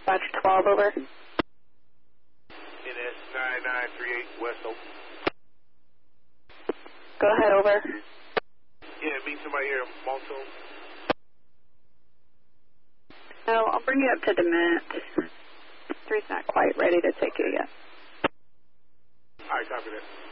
Dispatch 12, over. NS 9938 West Oak. Go ahead, over. Yeah, meet somebody here in Monto. No, I'll bring you up to DeMint. 3's not quite ready to take you yet. Alright, copy that.